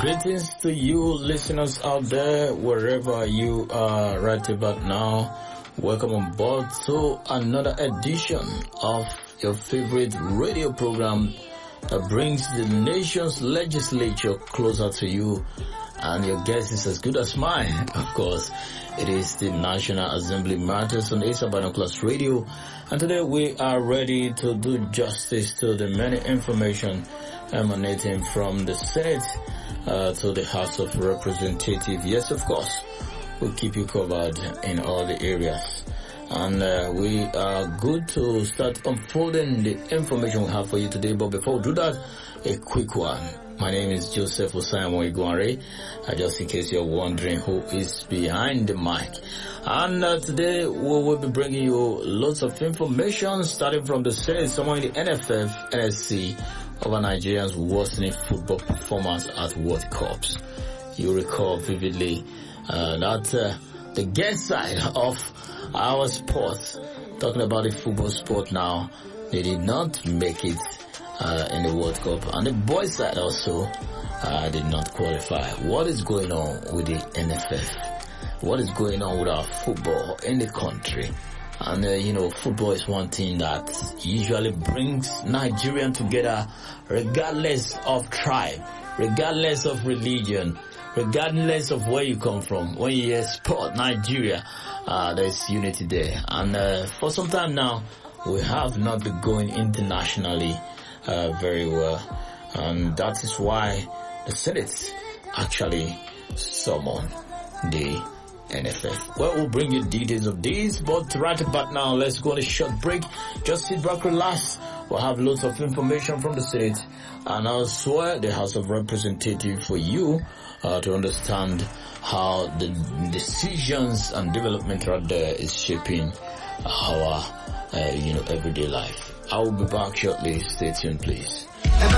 Greetings to you listeners out there, wherever you are right about now. Welcome on board to another edition of your favorite radio program that brings the nation's legislature closer to you. And your guess is as good as mine, of course. It is the National Assembly Matters on Asa Binoculars Radio. And today we are ready to do justice to the many information emanating from the Senate to the House of Representatives. Yes, of course, we'll keep you covered in all the areas. And we are good to start unfolding the information we have for you today. But before we do that, a quick one. My name is Joseph Osaimo Iguanre. Just in case you're wondering who is behind the mic. And today we will be bringing you lots of information starting from the Senate, somewhere in the NFF, NSC, over Nigerians' worsening football performance at World Cups. You recall vividly that the guest side of our sport, talking about the football sport now, they did not make it in the World Cup, and the boys side also did not qualify. What is going on with the NFF? What is going on with our football in the country? And football is one thing that usually brings Nigerians together, regardless of tribe, regardless of religion, regardless of where you come from. When you hear sport, Nigeria, there's unity there. And for some time now, we have not been going internationally very well, and that is why the Senate actually summoned the NFF. Well, we'll bring you details of this, but right about now, let's go on a short break. Just sit back, relax. We'll have lots of information from the Senate and elsewhere the House of Representatives for you to understand how the decisions and development right there is shaping our everyday life. I will be back shortly. Stay tuned, please.